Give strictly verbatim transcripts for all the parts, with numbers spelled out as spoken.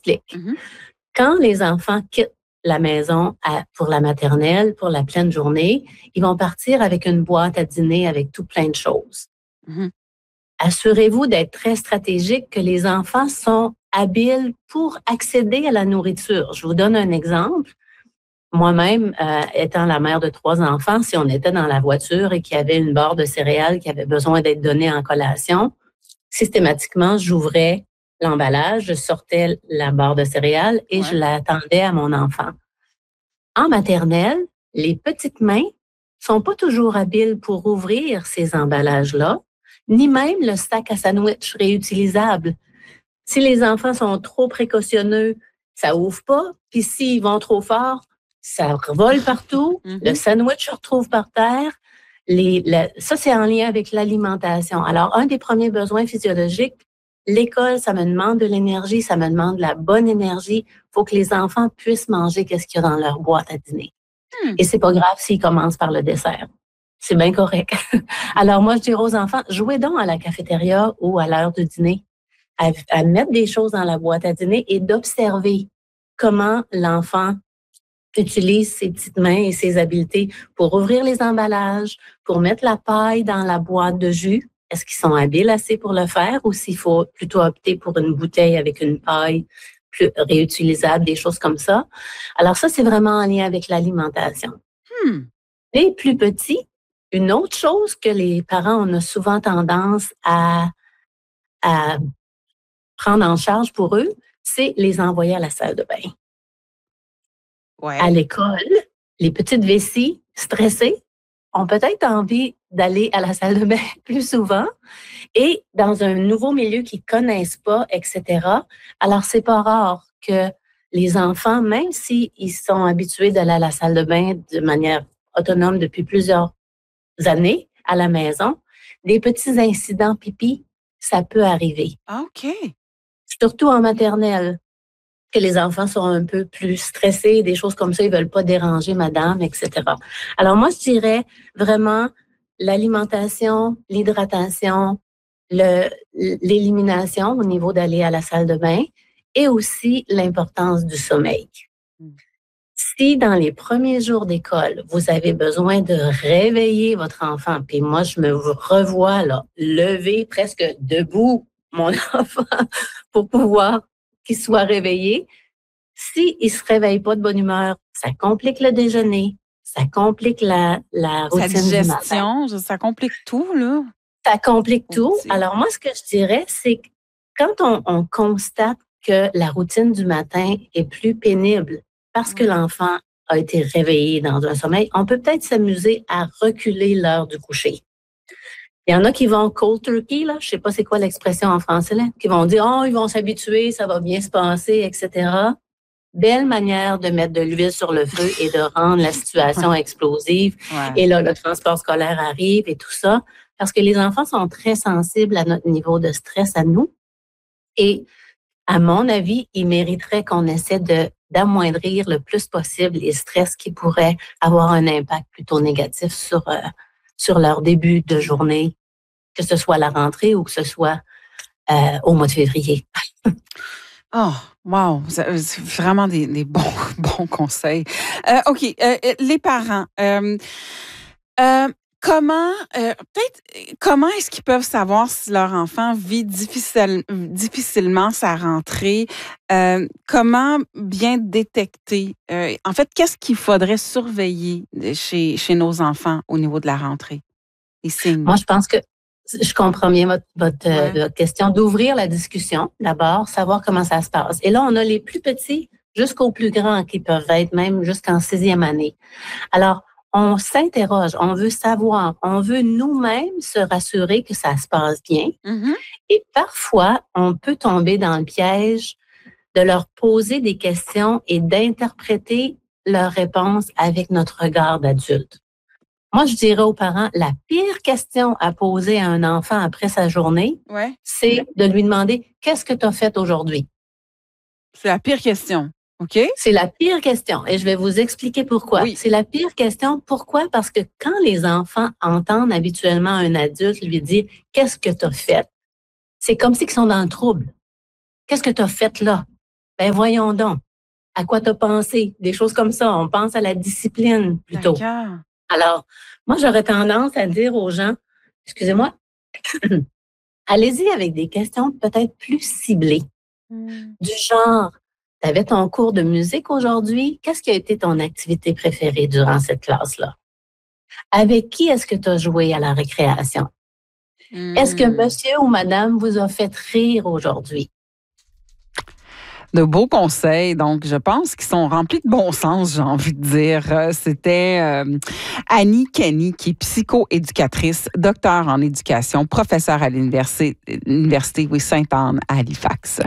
m'explique. Mm-hmm. Quand les enfants quittent la maison à, pour la maternelle, pour la pleine journée, ils vont partir avec une boîte à dîner avec tout plein de choses. Mm-hmm. Assurez-vous d'être très stratégique, que les enfants sont habiles pour accéder à la nourriture. Je vous donne un exemple. Moi-même, euh, étant la mère de trois enfants, si on était dans la voiture et qu'il y avait une barre de céréales qui avait besoin d'être donnée en collation, systématiquement, j'ouvrais l'emballage, je sortais la barre de céréales et Ouais. je l'attendais à mon enfant. En maternelle, les petites mains sont pas toujours habiles pour ouvrir ces emballages-là, ni même le sac à sandwich réutilisable. Si les enfants sont trop précautionneux, ça ouvre pas. Puis s'ils vont trop fort, ça vole partout. Mm-hmm. Le sandwich se retrouve par terre. Les, la, ça, c'est en lien avec l'alimentation. Alors, un des premiers besoins physiologiques, l'école, ça me demande de l'énergie, ça me demande de la bonne énergie. Il faut que les enfants puissent manger qu'est-ce qu'il y a dans leur boîte à dîner. Mm. Et c'est pas grave s'ils commencent par le dessert. C'est bien correct. Alors, moi, je dirais aux enfants, jouez donc à la cafétéria ou à l'heure du dîner. À, à mettre des choses dans la boîte à dîner et d'observer comment l'enfant utilise ses petites mains et ses habiletés pour ouvrir les emballages, pour mettre la paille dans la boîte de jus. Est-ce qu'ils sont habiles assez pour le faire ou s'il faut plutôt opter pour une bouteille avec une paille plus réutilisable, des choses comme ça. Alors ça, c'est vraiment en lien avec l'alimentation. Hmm. Les plus petits, une autre chose que les parents, on a souvent tendance à, à prendre en charge pour eux, c'est les envoyer à la salle de bain. Ouais. À l'école, les petites vessies stressées ont peut-être envie d'aller à la salle de bain plus souvent et dans un nouveau milieu qu'ils ne connaissent pas, et cetera. Alors, c'est pas rare que les enfants, même s'ils sont habitués d'aller à la salle de bain de manière autonome depuis plusieurs années à la maison, des petits incidents pipi, ça peut arriver. OK. Surtout en maternelle, que les enfants sont un peu plus stressés, des choses comme ça, ils veulent pas déranger madame, et cetera. Alors moi, je dirais vraiment l'alimentation, l'hydratation, le, l'élimination au niveau d'aller à la salle de bain et aussi l'importance du sommeil. Mm. Si dans les premiers jours d'école, vous avez besoin de réveiller votre enfant, puis moi, je me revois là, lever presque debout mon enfant pour pouvoir qu'il soit réveillé. S'il ne se réveille pas de bonne humeur, ça complique le déjeuner, ça complique la, la routine Sa digestion, du matin. Ça complique tout, là. Ça complique tout. Alors moi, ce que je dirais, c'est que quand on, on constate que la routine du matin est plus pénible parce que l'enfant a été réveillé dans un sommeil, on peut peut-être s'amuser à reculer l'heure du coucher. Il y en a qui vont cold turkey, là, je sais pas c'est quoi l'expression en français, là, qui vont dire, oh, ils vont s'habituer, ça va bien se passer, et cetera. Belle manière de mettre de l'huile sur le feu et de rendre la situation explosive. Ouais. Et là, le transport scolaire arrive et tout ça, parce que les enfants sont très sensibles à notre niveau de stress à nous. Et à mon avis, ils mériteraient qu'on essaie de d'amoindrir le plus possible les stress qui pourraient avoir un impact plutôt négatif sur euh, sur leur début de journée, que ce soit à la rentrée ou que ce soit euh, au mois de février. Oh, wow! C'est vraiment des, des bons, bons conseils. Euh, OK, euh, les parents, euh, euh, comment, euh, peut-être, comment est-ce qu'ils peuvent savoir si leur enfant vit difficile, difficilement sa rentrée? Euh, comment bien détecter? Euh, en fait, qu'est-ce qu'il faudrait surveiller chez, chez nos enfants au niveau de la rentrée? Les signes. Moi, je pense que je comprends bien votre, votre, Ouais. euh, votre question, d'ouvrir la discussion d'abord, savoir comment ça se passe. Et là, on a les plus petits jusqu'aux plus grands qui peuvent être même jusqu'en sixième année. Alors, on s'interroge, on veut savoir, on veut nous-mêmes se rassurer que ça se passe bien. Mm-hmm. Et parfois, on peut tomber dans le piège de leur poser des questions et d'interpréter leurs réponses avec notre regard d'adulte. Moi, je dirais aux parents, la pire question à poser à un enfant après sa journée, ouais. c'est de lui demander « Qu'est-ce que tu as fait aujourd'hui? » C'est la pire question, OK? C'est la pire question et je vais vous expliquer pourquoi. Oui. C'est la pire question. Pourquoi? Parce que quand les enfants entendent habituellement un adulte lui dire « Qu'est-ce que tu as fait? » C'est comme s'ils sont dans le trouble. « Qu'est-ce que tu as fait là? » Ben voyons donc. À quoi t'as pensé? Des choses comme ça. On pense à la discipline plutôt. D'accord. Alors, moi, j'aurais tendance à dire aux gens, excusez-moi, allez-y avec des questions peut-être plus ciblées. Mm. Du genre, tu avais ton cours de musique aujourd'hui. Qu'est-ce qui a été ton activité préférée durant cette classe-là? Avec qui est-ce que tu as joué à la récréation? Mm. Est-ce que monsieur ou madame vous a fait rire aujourd'hui? De beaux conseils, donc je pense qu'ils sont remplis de bon sens, j'ai envie de dire. C'était euh, Annie Kenny, qui est psychoéducatrice, docteur en éducation, professeure à l'université, l'université oui, Sainte-Anne à Halifax.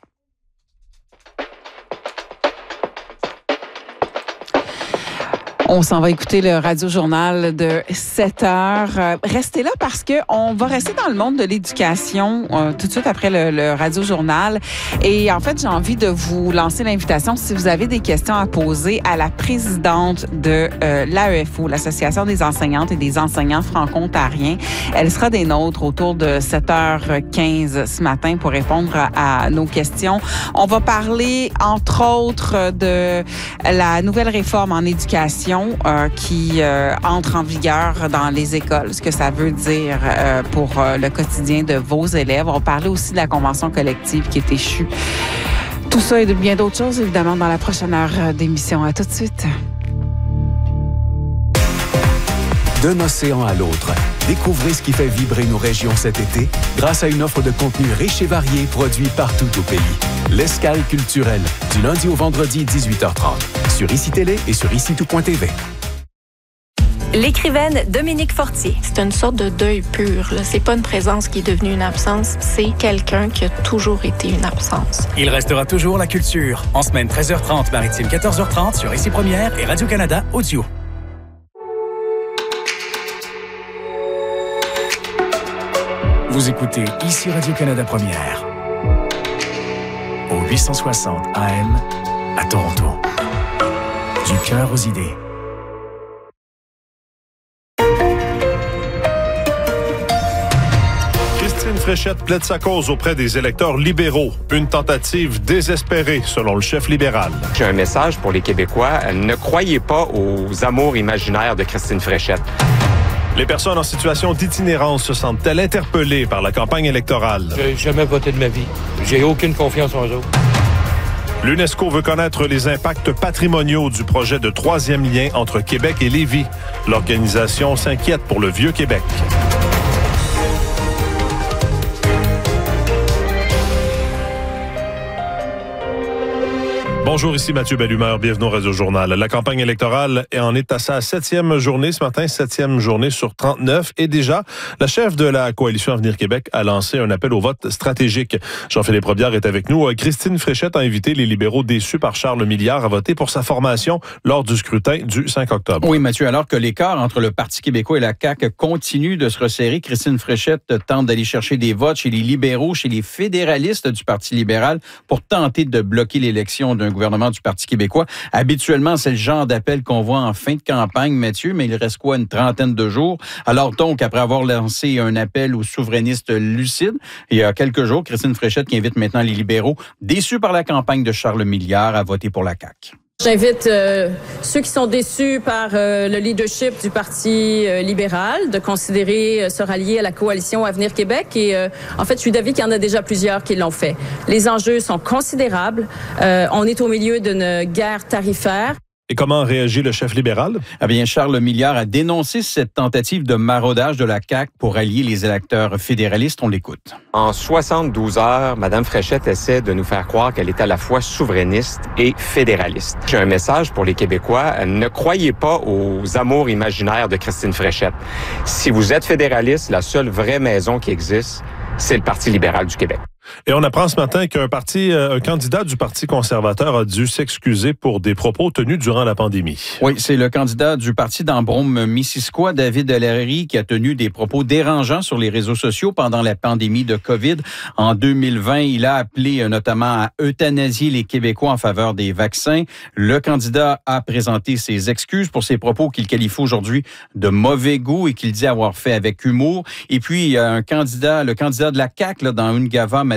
On s'en va écouter le radio-journal de sept heures. Euh, restez là parce que on va rester dans le monde de l'éducation euh, tout de suite après le, le radio-journal. Et en fait, j'ai envie de vous lancer l'invitation, si vous avez des questions à poser à la présidente de euh, l'A E F O, l'Association des enseignantes et des enseignants franco-ontariens. Elle sera des nôtres autour de sept heures quinze ce matin pour répondre à, à nos questions. On va parler, entre autres, de la nouvelle réforme en éducation Euh, qui euh, entre en vigueur dans les écoles, ce que ça veut dire euh, pour euh, le quotidien de vos élèves. On va parler aussi de la convention collective qui est échue. Tout ça et de bien d'autres choses, évidemment, dans la prochaine heure d'émission. À tout de suite. D'un océan à l'autre, découvrez ce qui fait vibrer nos régions cet été grâce à une offre de contenu riche et varié produit partout au pays. L'Escale culturelle, du lundi au vendredi, dix-huit heures trente, sur Ici Télé et sur ici tout point t v. L'écrivaine Dominique Fortier. C'est une sorte de deuil pur. Là. C'est pas une présence qui est devenue une absence, c'est quelqu'un qui a toujours été une absence. Il restera toujours la culture. En semaine treize heures trente, maritime quatorze heures trente sur Ici Première et Radio-Canada Audio. Vous écoutez Ici Radio-Canada Première. Au huit cent soixante A M à Toronto. Du cœur aux idées. Christine Fréchette plaide sa cause auprès des électeurs libéraux. Une tentative désespérée, selon le chef libéral. J'ai un message pour les Québécois. Ne croyez pas aux amours imaginaires de Christine Fréchette. Les personnes en situation d'itinérance se sentent-elles interpellées par la campagne électorale? J'ai jamais voté de ma vie. J'ai aucune confiance en eux autres. L'UNESCO veut connaître les impacts patrimoniaux du projet de troisième lien entre Québec et Lévis. L'organisation s'inquiète pour le Vieux-Québec. Bonjour, ici Mathieu Bellumeur, bienvenue au Radio-Journal. La campagne électorale en est à sa septième journée ce matin, septième journée sur trente-neuf. Et déjà, la chef de la coalition Avenir Québec a lancé un appel au vote stratégique. Jean-Philippe Robillard est avec nous. Christine Fréchette a invité les libéraux déçus par Charles Milliard à voter pour sa formation lors du scrutin du cinq octobre. Oui, Mathieu, alors que l'écart entre le Parti québécois et la C A Q continue de se resserrer, Christine Fréchette tente d'aller chercher des votes chez les libéraux, chez les fédéralistes du Parti libéral pour tenter de bloquer l'élection d'un gouvernement du Parti québécois. Habituellement, c'est le genre d'appel qu'on voit en fin de campagne, Mathieu, mais il reste quoi, une trentaine de jours? Alors donc, après avoir lancé un appel aux souverainistes lucides, il y a quelques jours, Christine Fréchette qui invite maintenant les libéraux, déçus par la campagne de Charles Milliard, à voter pour la C A Q. J'invite euh, ceux qui sont déçus par euh, le leadership du Parti euh, libéral de considérer euh, se rallier à la coalition Avenir Québec. Et euh, en fait, je suis d'avis qu'il y en a déjà plusieurs qui l'ont fait. Les enjeux sont considérables. Euh, on est au milieu d'une guerre tarifaire. Et comment réagit le chef libéral? Eh bien, Charles Milliard a dénoncé cette tentative de maraudage de la C A Q pour allier les électeurs fédéralistes. On l'écoute. En soixante-douze heures, Mme Fréchette essaie de nous faire croire qu'elle est à la fois souverainiste et fédéraliste. J'ai un message pour les Québécois. Ne croyez pas aux amours imaginaires de Christine Fréchette. Si vous êtes fédéraliste, la seule vraie maison qui existe, c'est le Parti libéral du Québec. Et on apprend ce matin qu'un parti, un candidat du Parti conservateur a dû s'excuser pour des propos tenus durant la pandémie. Oui, c'est le candidat du parti d'Ambrome-Missisquoi, David Delary, qui a tenu des propos dérangeants sur les réseaux sociaux pendant la pandémie de COVID. En deux mille vingt, il a appelé notamment à euthanasier les Québécois en faveur des vaccins. Le candidat a présenté ses excuses pour ses propos qu'il qualifie aujourd'hui de mauvais goût et qu'il dit avoir fait avec humour. Et puis, il y a un candidat, le candidat de la C A Q là, dans Ungava,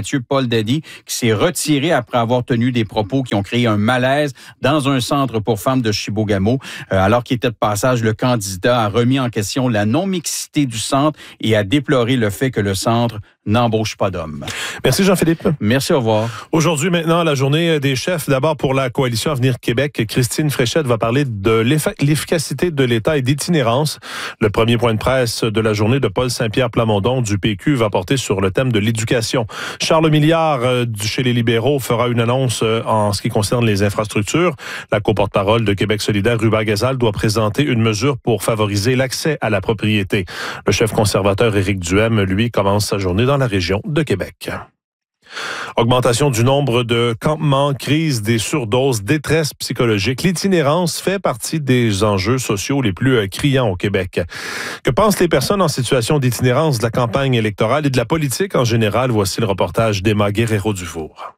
Mathieu Paul Dady, qui s'est retiré après avoir tenu des propos qui ont créé un malaise dans un centre pour femmes de Chibougamau. Euh, alors qu'il était de passage, le candidat a remis en question la non-mixité du centre et a déploré le fait que le centre n'embauche pas d'hommes. Merci Jean-Philippe. Merci, au revoir. Aujourd'hui, maintenant, la journée des chefs. D'abord, pour la Coalition Avenir Québec, Christine Fréchette va parler de l'efficacité de l'État et d'itinérance. Le premier point de presse de la journée de Paul Saint-Pierre Plamondon du P Q va porter sur le thème de l'éducation. Charles Milliard, euh, chez les libéraux, fera une annonce euh, en ce qui concerne les infrastructures. La co-porte-parole de Québec solidaire, Ruba Gazal, doit présenter une mesure pour favoriser l'accès à la propriété. Le chef conservateur Éric Duhem, lui, commence sa journée dans la région de Québec. Augmentation du nombre de campements, crise des surdoses, détresse psychologique. L'itinérance fait partie des enjeux sociaux les plus criants au Québec. Que pensent les personnes en situation d'itinérance de la campagne électorale et de la politique en général? Voici le reportage d'Emma Guerrero-Dufour.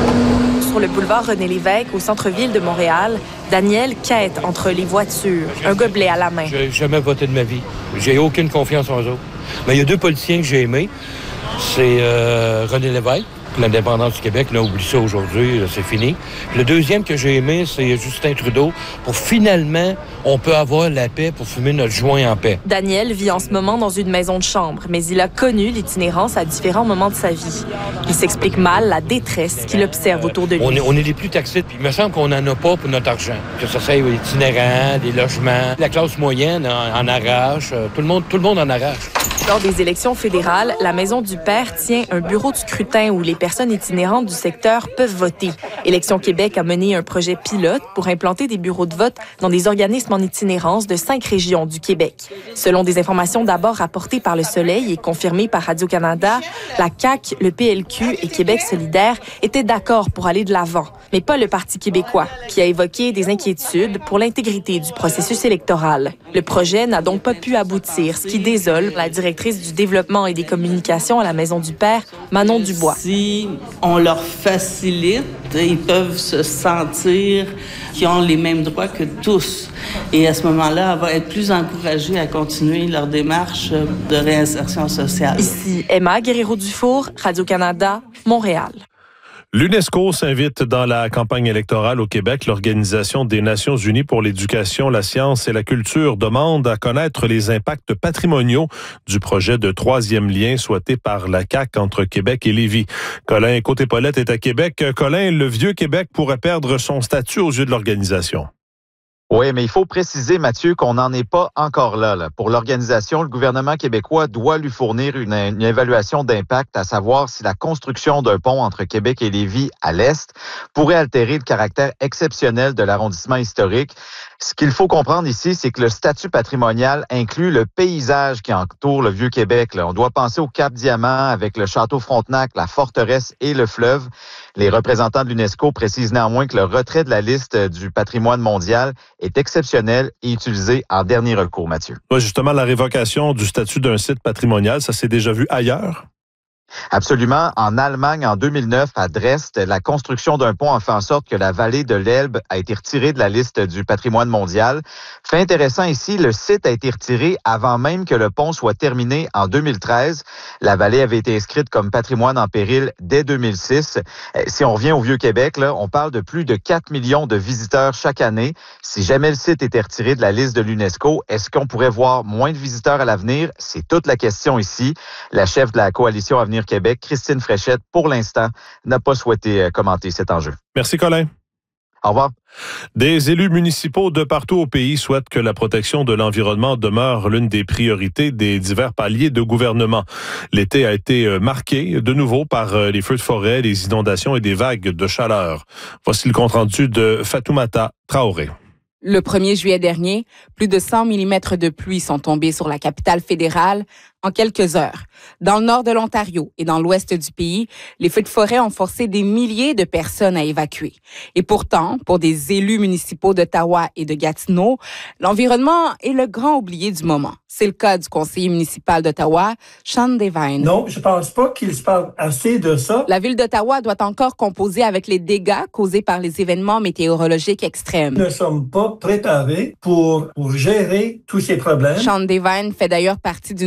Sur le boulevard René-Lévesque, au centre-ville de Montréal, Daniel quête entre les voitures, un gobelet à la main. J'ai jamais voté de ma vie. J'ai aucune confiance en eux autres. Mais il y a deux politiciens que j'ai aimés. C'est euh, René Lévesque, l'indépendance du Québec. Là, oublie ça aujourd'hui, c'est fini. Le deuxième que j'ai aimé, c'est Justin Trudeau. Pour finalement, on peut avoir la paix pour fumer notre joint en paix. Daniel vit en ce moment dans une maison de chambre, mais il a connu l'itinérance à différents moments de sa vie. Il s'explique mal la détresse qu'il observe autour de lui. On est, on est les plus taxés, puis il me semble qu'on n'en a pas pour notre argent. Que ce soit les itinérants, des logements, la classe moyenne en, en arrache, tout le monde, tout le monde en arrache. Lors des élections fédérales, la Maison du Père tient un bureau de scrutin où les personnes itinérantes du secteur peuvent voter. Élections Québec a mené un projet pilote pour implanter des bureaux de vote dans des organismes en itinérance de cinq régions du Québec. Selon des informations d'abord rapportées par Le Soleil et confirmées par Radio-Canada, la C A Q, le P L Q et Québec solidaire étaient d'accord pour aller de l'avant, mais pas le Parti québécois, qui a évoqué des inquiétudes pour l'intégrité du processus électoral. Le projet n'a donc pas pu aboutir, ce qui désole la directrice du développement et des communications à la Maison du Père, Manon Dubois. Si on leur facilite, ils peuvent se sentir qu'ils ont les mêmes droits que tous. Et à ce moment-là, elle va être plus encouragée à continuer leur démarche de réinsertion sociale. Ici, Emma Guerrero-Dufour, Radio-Canada, Montréal. L'UNESCO s'invite dans la campagne électorale au Québec. L'Organisation des Nations unies pour l'éducation, la science et la culture demande à connaître les impacts patrimoniaux du projet de troisième lien souhaité par la C A Q entre Québec et Lévis. Colin Côté-Paulette est à Québec. Colin, le Vieux-Québec pourrait perdre son statut aux yeux de l'organisation. Oui, mais il faut préciser, Mathieu, qu'on n'en est pas encore là, là. Pour l'organisation, le gouvernement québécois doit lui fournir une, une évaluation d'impact, à savoir si la construction d'un pont entre Québec et Lévis à l'est pourrait altérer le caractère exceptionnel de l'arrondissement historique. Ce qu'il faut comprendre ici, c'est que le statut patrimonial inclut le paysage qui entoure le Vieux-Québec. Là. On doit penser au Cap Diamant avec le château Frontenac, la forteresse et le fleuve. Les représentants de l'UNESCO précisent néanmoins que le retrait de la liste du patrimoine mondial est exceptionnel et utilisé en dernier recours, Mathieu. Ouais, justement, la révocation du statut d'un site patrimonial, ça s'est déjà vu ailleurs? Absolument. En Allemagne, en deux mille neuf, à Dresde, la construction d'un pont a fait en sorte que la vallée de l'Elbe a été retirée de la liste du patrimoine mondial. Fait intéressant ici, le site a été retiré avant même que le pont soit terminé en deux mille treize. La vallée avait été inscrite comme patrimoine en péril dès deux mille six. Si on revient au Vieux-Québec, là, on parle de plus de quatre millions de visiteurs chaque année. Si jamais le site était retiré de la liste de l'UNESCO, est-ce qu'on pourrait voir moins de visiteurs à l'avenir? C'est toute la question ici. La chef de la Coalition Avenir Québec, Christine Fréchette, pour l'instant, n'a pas souhaité commenter cet enjeu. Merci, Colin. Au revoir. Des élus municipaux de partout au pays souhaitent que la protection de l'environnement demeure l'une des priorités des divers paliers de gouvernement. L'été a été marqué de nouveau par les feux de forêt, les inondations et des vagues de chaleur. Voici le compte-rendu de Fatoumata Traoré. Le premier juillet dernier, plus de cent millimètres de pluie sont tombés sur la capitale fédérale en quelques heures. Dans le nord de l'Ontario et dans l'ouest du pays, les feux de forêt ont forcé des milliers de personnes à évacuer. Et pourtant, pour des élus municipaux d'Ottawa et de Gatineau, l'environnement est le grand oublié du moment. C'est le cas du conseiller municipal d'Ottawa, Sean Devine. Non, je pense pas qu'il se parle assez de ça. La ville d'Ottawa doit encore composer avec les dégâts causés par les événements météorologiques extrêmes. Nous ne sommes pas préparés pour, pour gérer tous ces problèmes. Sean Devine fait d'ailleurs partie d'une centaine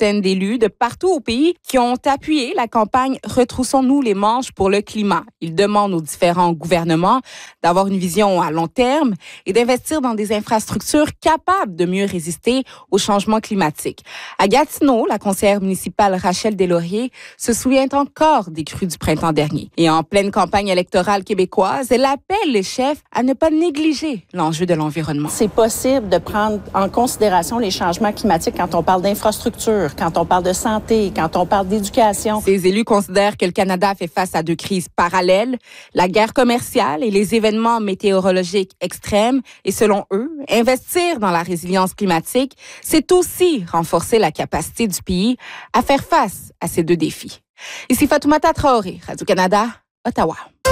centaine d'élus de partout au pays qui ont appuyé la campagne « Retroussons-nous les manches pour le climat ». Ils demandent aux différents gouvernements d'avoir une vision à long terme et d'investir dans des infrastructures capables de mieux résister au changement climatique. À Gatineau, la conseillère municipale Rachel Deslauriers se souvient encore des crues du printemps dernier. Et en pleine campagne électorale québécoise, elle appelle les chefs à ne pas négliger l'enjeu de l'environnement. C'est possible de prendre en considération les changements climatiques quand on parle d'infrastructure, quand on parle de santé, quand on parle d'éducation. Ces élus considèrent que le Canada fait face à deux crises parallèles, la guerre commerciale et les événements météorologiques extrêmes. Et selon eux, investir dans la résilience climatique, c'est aussi renforcer la capacité du pays à faire face à ces deux défis. Ici Fatoumata Traoré, Radio-Canada, Ottawa.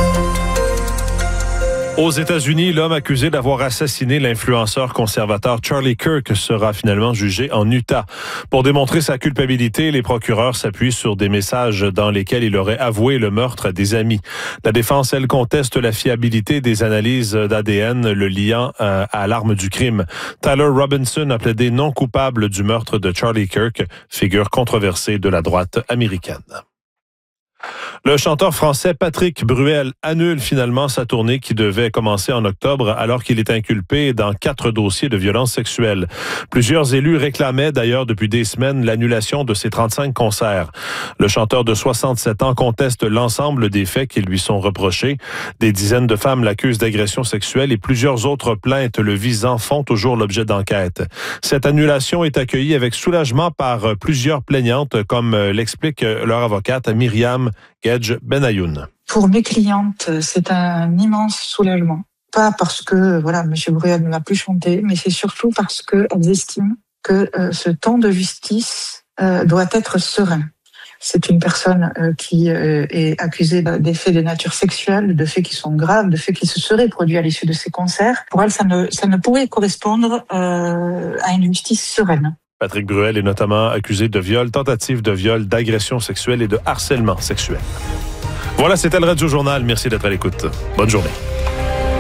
Aux États-Unis, l'homme accusé d'avoir assassiné l'influenceur conservateur Charlie Kirk sera finalement jugé en Utah. Pour démontrer sa culpabilité, les procureurs s'appuient sur des messages dans lesquels il aurait avoué le meurtre à des amis. La défense, elle, conteste la fiabilité des analyses d'A D N le liant euh, à l'arme du crime. Tyler Robinson a plaidé non coupable du meurtre de Charlie Kirk, figure controversée de la droite américaine. Le chanteur français Patrick Bruel annule finalement sa tournée qui devait commencer en octobre alors qu'il est inculpé dans quatre dossiers de violences sexuelles. Plusieurs élus réclamaient d'ailleurs depuis des semaines l'annulation de ses trente-cinq concerts. Le chanteur de soixante-sept ans conteste l'ensemble des faits qui lui sont reprochés. Des dizaines de femmes l'accusent d'agression sexuelle et plusieurs autres plaintes le visant font toujours l'objet d'enquêtes. Cette annulation est accueillie avec soulagement par plusieurs plaignantes, comme l'explique leur avocate Myriam Gedge Benayoun. Pour mes clientes, c'est un immense soulagement. Pas parce que voilà, M. Bruel ne l'a plus chanté, mais c'est surtout parce qu'elles estiment que euh, ce temps de justice euh, doit être serein. C'est une personne euh, qui euh, est accusée des faits de nature sexuelle, de faits qui sont graves, de faits qui se seraient produits à l'issue de ses concerts. Pour elle, ça ne, ça ne pourrait correspondre euh, à une justice sereine. Patrick Bruel est notamment accusé de viol, tentative de viol, d'agression sexuelle et de harcèlement sexuel. Voilà, c'était le Radio Journal. Merci d'être à l'écoute. Bonne journée.